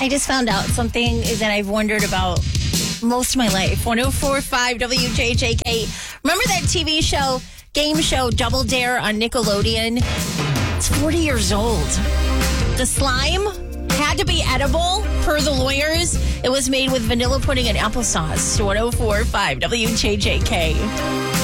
I just found out something that I've wondered about most of my life. 104.5 WJJK. Remember that TV show, game show, Double Dare on Nickelodeon? It's 40 years old. The slime had to be edible, per the lawyers. It was made with vanilla pudding and applesauce. 104.5 WJJK.